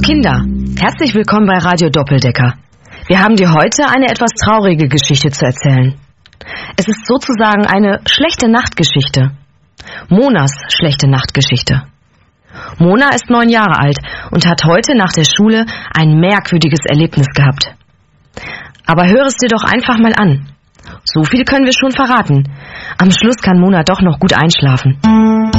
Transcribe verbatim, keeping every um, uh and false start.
Kinder, herzlich willkommen bei Radio Doppeldecker. Wir haben dir heute eine etwas traurige Geschichte zu erzählen. Es ist sozusagen eine schlechte Nachtgeschichte. Monas schlechte Nachtgeschichte. Mona ist neun Jahre alt und hat heute nach der Schule ein merkwürdiges Erlebnis gehabt. Aber hör es dir doch einfach mal an. So viel können wir schon verraten. Am Schluss kann Mona doch noch gut einschlafen.